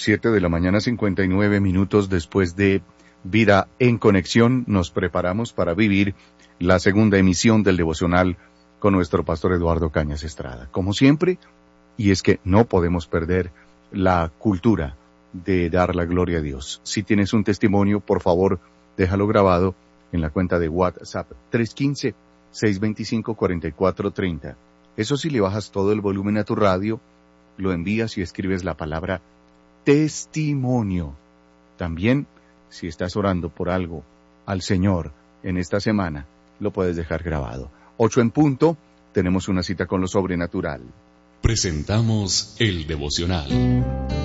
7:59 a.m, después de Vida en Conexión. Nos preparamos para vivir la segunda emisión del devocional con nuestro pastor Eduardo Cañas Estrada. Como siempre, y es que no podemos perder la cultura de dar la gloria a Dios. Si tienes un testimonio, por favor, déjalo grabado en la cuenta de WhatsApp 315-625-4430. Eso sí, le bajas todo el volumen a tu radio, lo envías y escribes la palabra testimonio. También, si estás orando por algo al Señor en esta semana, lo puedes dejar grabado. 8:00, tenemos una cita con lo sobrenatural. Presentamos el devocional.